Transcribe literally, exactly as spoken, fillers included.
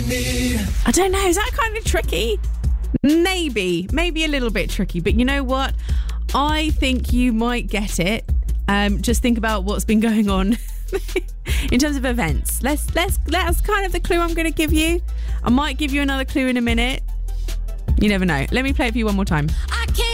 need. I don't know. Is that kind of tricky? Maybe. Maybe a little bit tricky. But you know what? I think you might get it. Um, just think about what's been going on in terms of events. Let's let's that's kind of the clue I'm going to give you. I might give you another clue in a minute. You never know. Let me play it for you one more time.